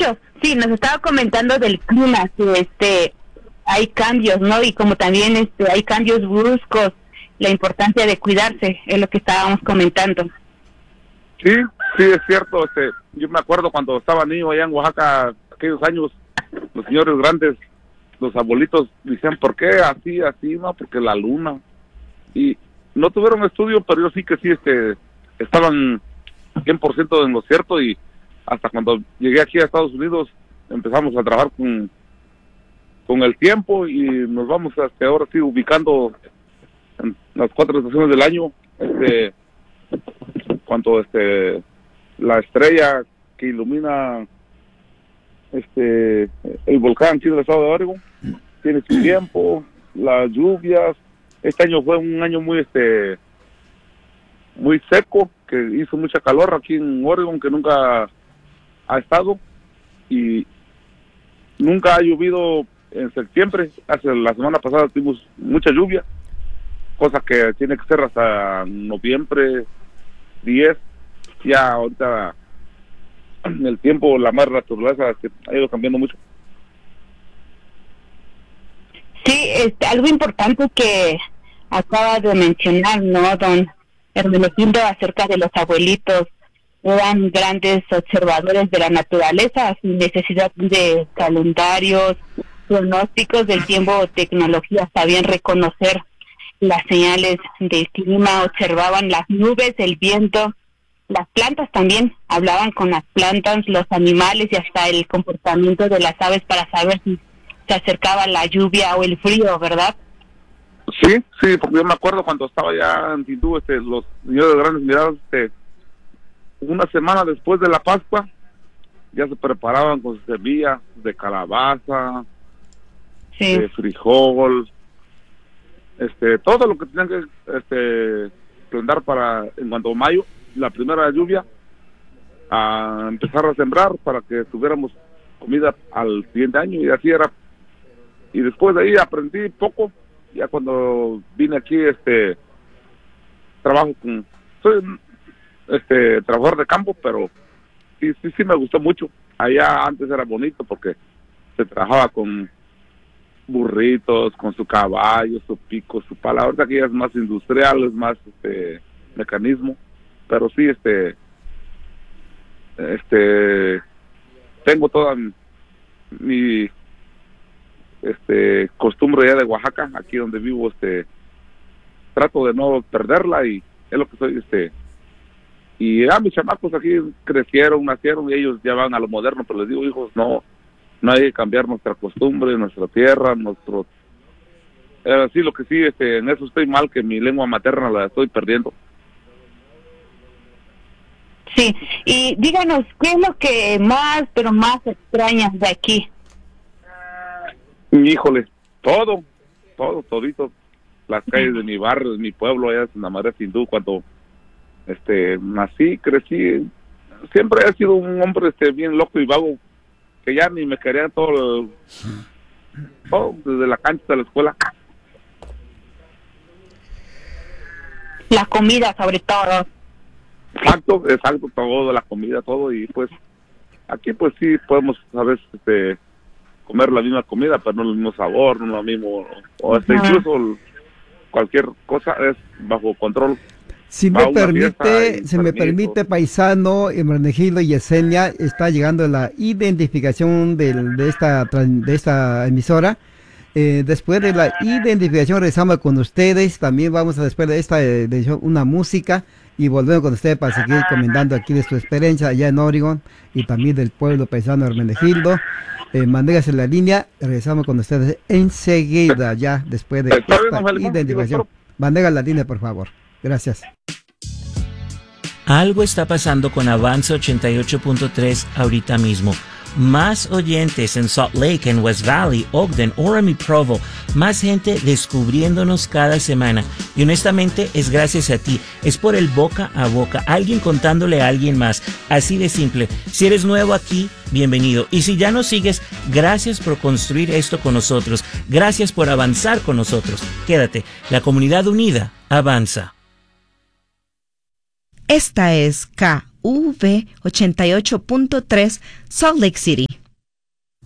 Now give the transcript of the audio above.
Claro, sí, nos estaba comentando del clima, que hay cambios, ¿no? Y como también hay cambios bruscos, la importancia de cuidarse, es lo que estábamos comentando. Sí, sí, es cierto. Yo me acuerdo cuando estaba niño allá en Oaxaca, aquellos años, los señores grandes, los abuelitos, decían, ¿por qué así, no? Porque la luna. Y no tuvieron estudio, pero yo sí que sí, estaban 100% en lo cierto. Y hasta cuando llegué aquí a Estados Unidos, empezamos a trabajar con el tiempo y nos vamos ahora sí ubicando en las 4 estaciones del año, cuando la estrella que ilumina el volcán aquí del estado de Oregon tiene su tiempo, las lluvias. Este año fue un año muy seco, que hizo mucha calor aquí en Oregon, que nunca ha estado, y nunca ha llovido en septiembre. Hace la semana pasada tuvimos mucha lluvia, cosa que tiene que ser hasta noviembre 10. Ya ahorita el tiempo, la madre naturaleza ha ido cambiando mucho. Sí, algo importante que acaba de mencionar, ¿no, don Hermenegildo, acerca de los abuelitos? Eran grandes observadores de la naturaleza, sin necesidad de calendarios, pronósticos del tiempo, tecnología, sabían reconocer las señales del clima, observaban las nubes, el viento, las plantas también, hablaban con las plantas, los animales y hasta el comportamiento de las aves para saber si se acercaba la lluvia o el frío, ¿verdad? Sí, porque yo me acuerdo cuando estaba ya en Tindú, los señores de grandes miradas, una semana después de la Pascua, ya se preparaban con sus semillas de calabaza, sí, de frijol, todo lo que tenían que plantar para, en cuanto a mayo, la primera lluvia, a empezar a sembrar para que tuviéramos comida al siguiente año, y así era. Y después de ahí aprendí poco. Ya cuando vine aquí, soy trabajador de campo, pero sí me gustó mucho. Allá antes era bonito porque se trabajaba con burritos, con su caballo, su pico, su pala. Ahorita aquí es más industrial, es más mecanismo, pero sí tengo toda mi costumbre ya de Oaxaca, aquí donde vivo. Trato de no perderla, y es lo que soy. Y mis chamacos aquí crecieron, nacieron, y ellos ya van a lo moderno, pero les digo, hijos, no hay que cambiar nuestra costumbre, nuestra tierra, sí, lo que sí, en eso estoy mal, que mi lengua materna la estoy perdiendo. Sí, y díganos, ¿qué es lo que más extrañas de aquí? Híjole, todito, las calles de mi barrio, de mi pueblo, allá en la madre Tindú. Cuando nací, crecí, siempre he sido un hombre bien loco y vago, que ya ni me querían todo, desde la cancha de la escuela. La comida, sobre todo. Exacto, todo, la comida, todo. Y pues aquí pues sí podemos a veces comer la misma comida, pero no el mismo sabor, no lo mismo, o incluso cualquier cosa es bajo control. Si me permite, paisano, Hermenegildo y Yesenia, está llegando la identificación de esta emisora. Después de la identificación regresamos con ustedes. También vamos a, después de esta edición, una música, y volvemos con ustedes para seguir comentando aquí de su experiencia allá en Oregon y también del pueblo paisano Hermenegildo. Manténgase en la línea, regresamos con ustedes enseguida, ya después de esta identificación. Mantenga la línea, por favor. Gracias. Algo está pasando con Avanza 88.3 ahorita mismo. Más oyentes en Salt Lake, en West Valley, Ogden, Orem y Provo. Más gente descubriéndonos cada semana. Y honestamente es gracias a ti. Es por el boca a boca. Alguien contándole a alguien más. Así de simple. Si eres nuevo aquí, bienvenido. Y si ya nos sigues, gracias por construir esto con nosotros. Gracias por avanzar con nosotros. Quédate. La comunidad unida avanza. Esta es KV 88.3 Salt Lake City.